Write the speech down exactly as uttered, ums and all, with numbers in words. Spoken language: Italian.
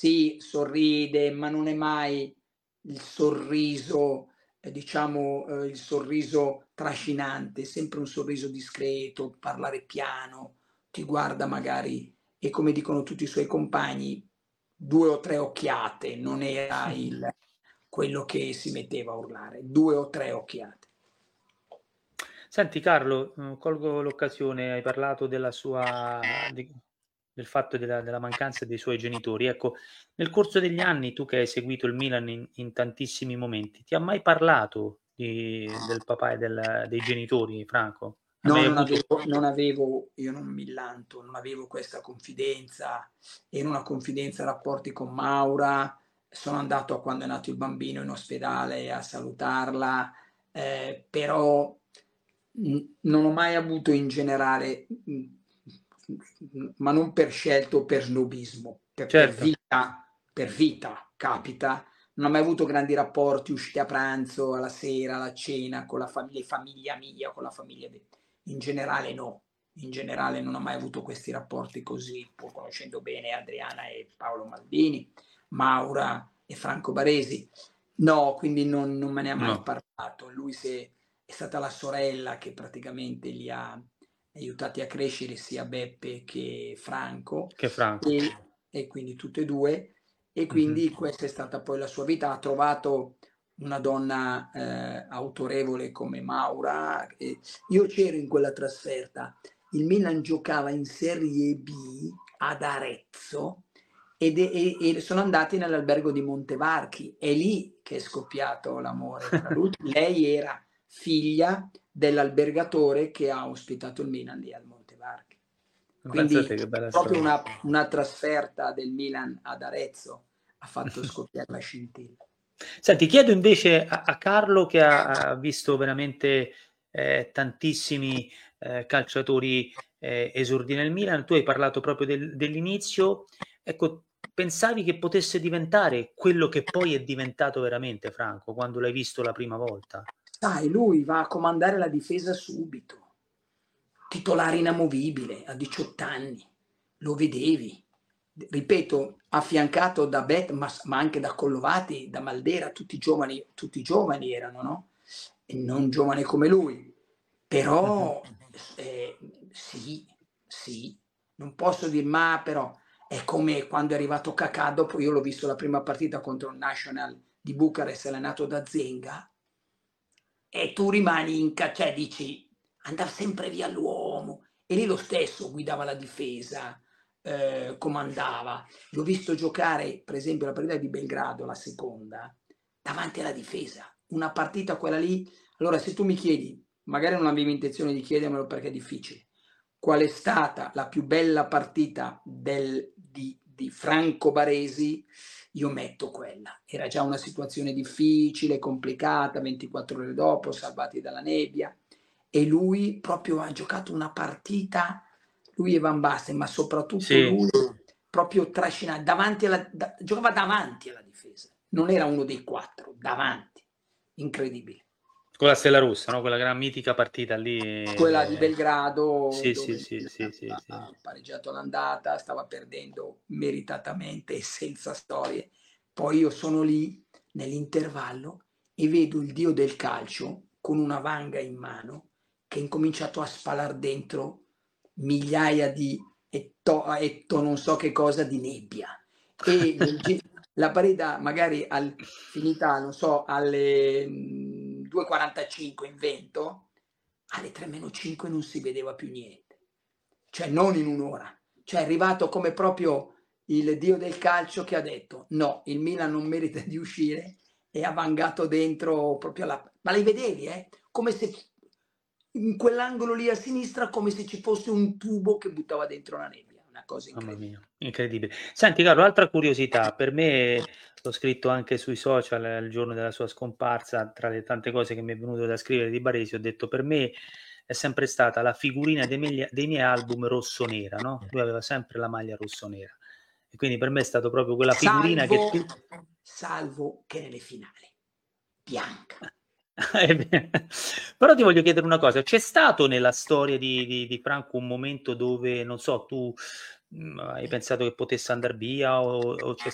Sì, sorride, ma non è mai il sorriso, ehm, diciamo, uhm, il sorriso trascinante, sempre un sorriso discreto, parlare piano, ti guarda magari e come dicono tutti i suoi compagni, due o tre occhiate, non era il quello che si metteva a urlare, due o tre occhiate. Senti Carlo, uhm, colgo l'occasione, hai parlato della sua di del fatto della della mancanza dei suoi genitori. Ecco, nel corso degli anni, tu che hai seguito il Milan in in tantissimi momenti, ti ha mai parlato di del papà e del dei genitori Franco? Hai No, mai non avuto avevo non avevo io non mi illanto, non avevo questa confidenza, era una confidenza, rapporti con Maura, sono andato a quando è nato il bambino in ospedale a salutarla, ehm, però, mhmm, non ho mai avuto in generale, mhmm, ma non per scelta o per snobismo, per per certo. vita per vita capita, non ho mai avuto grandi rapporti, uscite a pranzo, alla sera, alla cena con la famiglia famiglia mia, con la famiglia de in generale no. In generale non ho mai avuto questi rapporti così, pur conoscendo bene Adriana e Paolo Maldini, Maura e Franco Baresi. No, quindi non non me ne ha mai No, parlato. Lui se è stata la sorella che praticamente li ha aiutati a crescere sia Beppe che Franco che Franco. e e quindi tutte e due, e Mh-mh. quindi questa è stata poi la sua vita. Ha trovato una donna, ehm, autorevole come Maura, e io c'ero in quella trasferta. Il Milan giocava in Serie B ad Arezzo ed e e e sono andati nell'albergo di Montevarchi. È lì che è scoppiato l'amore tra lui lei era figlia dell'albergatore che ha ospitato il Milan lì al Montevarchi. Pensa Quindi te che bella proprio storia. una una trasferta del Milan ad Arezzo ha fatto scoppiare la scintilla. Senti, chiedo invece a a Carlo che ha ha visto veramente, ehm, tantissimi, ehm, calciatori, ehm, esordi nel Milan, tu hai parlato proprio del dell'inizio, ecco, pensavi che potesse diventare quello che poi è diventato veramente Franco, quando l'hai visto la prima volta? Sai, lui va a comandare la difesa subito, titolare inamovibile a diciotto anni, lo vedevi. D ripeto, affiancato da Bet ma s ma anche da Collovati, da Maldera, tutti giovani tutti giovani erano, no, e non giovane come lui. Mh-mh. Però s ehm, sì, sì, non posso dir ma però è come quando è arrivato Kakà, dopo io l'ho visto la prima partita contro il Nacional di Bucarest, allenato da Zenga, e tu rimani inca cioè dici: "Andar sempre via l'uomo". E lì lo stesso guidava la difesa, ehm, comandava. L'ho visto giocare, per esempio, la partita di Belgrado, la seconda, davanti alla difesa. Una partita quella lì allora se tu mi chiedi, magari non avevi intenzione di chiedermelo perché è difficile, qual è stata la più bella partita del di di Franco Baresi, io metto quella. Era già una situazione difficile, complicata, ventiquattro ore dopo, salvati dalla nebbia, e lui proprio ha giocato una partita, lui e Van Basten, ma soprattutto Sì, lui, proprio trascina davanti alla da giocava davanti alla difesa. Non era uno dei quattro, davanti. Incredibile. con la Stella Rossa, no, quella gran mitica partita Quella di lì Belgrado sì, sì, dove il sì, sì, Milan sì, ha sì. ha pareggiato all'andata, stava perdendo meritatamente e senza storie. Poi io sono lì nell'intervallo e vedo il dio del calcio con una vanga in mano che ha incominciato a spalar dentro migliaia di etto a etto non so che cosa di nebbia. E nel gi la partita magari al finita, non so, alle, mhmm, due e quarantacinque in vento, alle tre meno cinque non si vedeva più niente. Cioè non in un' ora. Cioè è arrivato come proprio il dio del calcio che ha detto: "No, il Milan non merita di uscire", e ha vangato dentro proprio la ma li vedevi, eh, come se f in quell'angolo lì a sinistra, come se ci fosse un tubo che buttava dentro la nebbia, una cosa Mamma incredibile. mia, incredibile. Senti Carlo, altra curiosità, per me l'ho scritto anche sui social eh, il giorno della sua scomparsa, tra le tante cose che mi è venuto da scrivere di Baresi, ho detto: "Per me è sempre stata la figurina dei megli dei miei album rossonera", no, lui aveva sempre la maglia rossonera. E quindi per me è stato proprio quella figurina che Salvo tu salvo che nelle finali. Bianca. eh beh, però ti voglio chiedere una cosa, c'è stato nella storia di di di Franco un momento dove, non so, tu, mhmm, hai pensato che potesse andar via o o c'è